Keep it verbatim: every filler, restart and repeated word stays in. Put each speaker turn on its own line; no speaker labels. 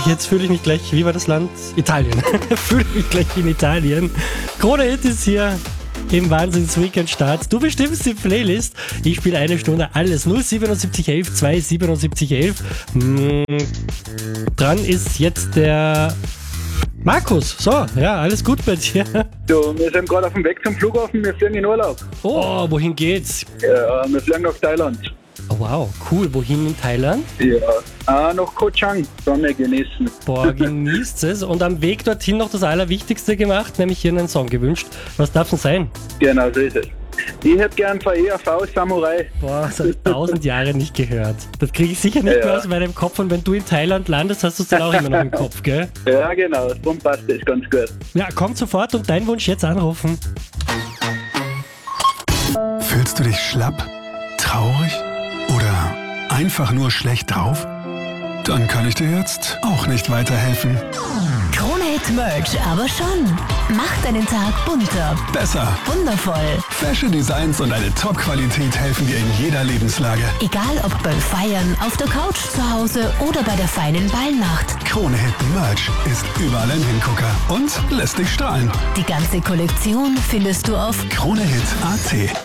jetzt fühle ich mich gleich, wie war das Land? Italien. Fühle ich mich gleich in Italien. Krone Hit ist hier im Wahnsinns-Weekend-Start. Du bestimmst die Playlist. Ich spiele eine Stunde alles. null siebenundsiebzig elf zwei siebenundsiebzig elf. Hm, dran ist jetzt der Markus. So, ja, alles gut bei dir.
Du, wir sind gerade auf dem Weg zum Flughafen, wir fliegen in Urlaub.
Oh, wohin geht's?
Ja, wir fliegen nach Thailand.
Oh, wow, cool. Wohin in Thailand?
Ja, ah, nach Koh Chang, Sonne genießen.
Boah, genießt es. Und am Weg dorthin noch das Allerwichtigste gemacht, nämlich hier einen Song gewünscht. Was darf denn sein?
Genau, so ist es. Ich hätte gern von E R V Samurai.
Boah, das habe ich tausend Jahre nicht gehört. Das kriege ich sicher nicht
Ja.
mehr aus meinem Kopf. Und wenn du in Thailand landest, hast du es dann auch immer noch im Kopf, gell?
Ja, genau, darum passt das ganz gut.
Ja, kommt sofort und deinen Wunsch jetzt anrufen.
Fühlst du dich schlapp, traurig oder einfach nur schlecht drauf? Dann kann ich dir jetzt auch nicht weiterhelfen.
Krone Hit Merch, aber schon. Macht deinen Tag bunter,
Besser.
wundervoll.
Fashion Designs und eine Top-Qualität helfen dir in jeder Lebenslage.
Egal ob beim Feiern, auf der Couch zu Hause oder bei der feinen Ballnacht.
Krone Hit Merch ist überall ein Hingucker und lässt dich strahlen.
Die ganze Kollektion findest du auf
Kronehit punkt at.